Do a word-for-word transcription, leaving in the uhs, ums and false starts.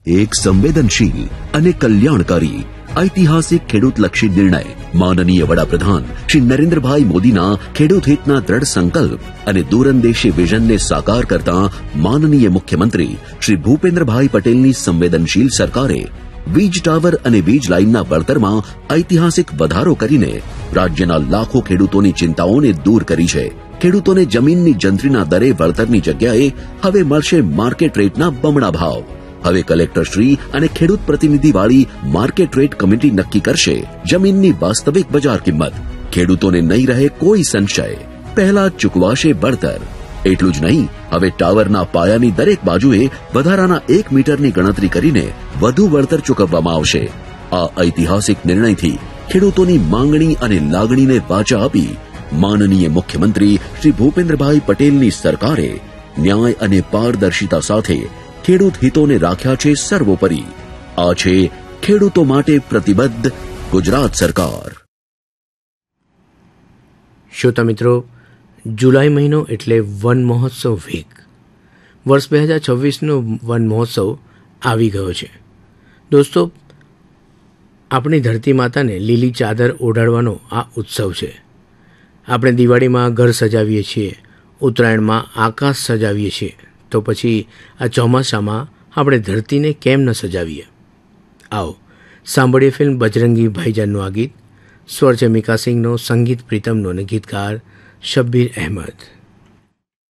એક સંવેદનશીલ અને કલ્યાણકારી ઐતિહાસિક ખેડૂતલક્ષી નિર્ણય માનનીય વડાપ્રધાન શ્રી નરેન્દ્રભાઈ મોદીના ખેડૂત હિતના દ્રઢ સંકલ્પ અને દૂરંદેશી વિઝનને સાકાર કરતા માનનીય મુખ્યમંત્રી શ્રી ભૂપેન્દ્રભાઈ પટેલની સંવેદનશીલ સરકારે વીજ ટાવર અને વીજ લાઇનના વળતરમાં ઐતિહાસિક વધારો કરીને રાજ્યના લાખો ખેડૂતોની ચિંતાઓને દૂર કરી છે. ખેડૂતોને જમીનની જંત્રીના દરે વળતરની જગ્યાએ હવે મળશે માર્કેટ રેટના બમણા ભાવ. હવે કલેક્ટરશ્રી અને ખેડૂત પ્રતિનિધિવાળી માર્કેટ રેટ કમિટી નક્કી કરશે જમીનની વાસ્તવિક બજાર કિંમત. ખેડૂતોને નહીં રહે કોઈ સંશય, પહેલા જ ચૂકવાશે વળતર. એટલું જ નહીં, હવે ટાવરના પાયાની દરેક બાજુએ વધારાના એક મીટરની ગણતરી કરીને વધુ વળતર ચૂકવવામાં આવશે. આ ઐતિહાસિક નિર્ણયથી ખેડૂતોની માંગણી અને લાગણીને વાચા આપી માનનીય મુખ્યમંત્રી શ્રી ભૂપેન્દ્રભાઈ પટેલની સરકારે ન્યાય અને પારદર્શિતા સાથે ખેડૂત હિતોને રાખ્યા છે સર્વોપરી. આ છે ખેડૂતો માટે પ્રતિબદ્ધ ગુજરાત સરકાર. શ્રોતા મિત્રો, જુલાઈ મહિનો એટલે વન મહોત્સવ વીક. વર્ષ બે હજાર છવ્વીસનો વન મહોત્સવ આવી ગયો છે. દોસ્તો, આપણી ધરતી માતાને લીલી ચાદર ઓઢાડવાનો આ ઉત્સવ છે. આપણે દિવાળીમાં ઘર સજાવીએ છીએ, ઉત્તરાયણમાં આકાશ સજાવીએ છીએ, તો પછી આ ચોમાસામાં આપણે ધરતીને કેમ ન સજાવીએ? આવો સાંભળીએ ફિલ્મ બજરંગી ભાઈજાનનું આ ગીત. સ્વર છે મિકા સિંહનો, સંગીત પ્રીતમનો અને ગીતકાર શબ્બીર અહેમદ.